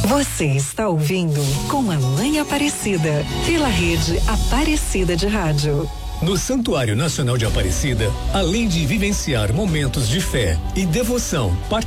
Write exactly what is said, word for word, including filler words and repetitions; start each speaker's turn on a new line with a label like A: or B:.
A: Você está ouvindo Com a Mãe Aparecida, pela rede Aparecida de Rádio.
B: No Santuário Nacional de Aparecida, além de vivenciar momentos de fé e devoção,